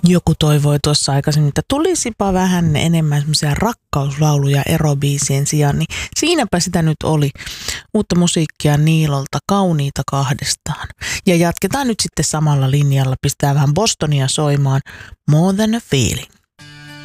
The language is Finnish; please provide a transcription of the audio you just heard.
Joku toivoi tuossa aikaisemmin, että tulisipa vähän enemmän semmoisia rakkauslauluja erobiisien sijaan, niin siinäpä sitä nyt oli. Uutta musiikkia Niilolta, Kauniita kahdestaan. Ja jatketaan nyt sitten samalla linjalla, pistää vähän Bostonia soimaan, More Than a Feeling.